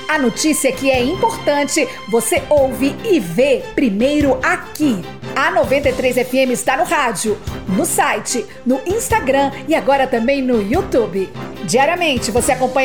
A notícia que é importante, você ouve e vê primeiro aqui. A 93 FM está no rádio, no site, no Instagram e agora também no YouTube. Diariamente você acompanha